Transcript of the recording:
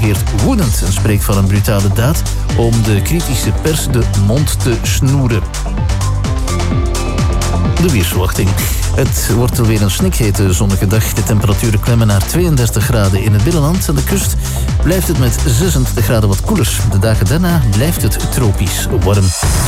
reageert woedend en spreekt van een brutale daad om de kritische pers de mond te snoeren. De weersverwachting. Het wordt alweer een snikhete zonnige dag. De temperaturen klimmen naar 32 graden in het binnenland. Aan de kust blijft het met 26 graden wat koeler. De dagen daarna blijft het tropisch warm.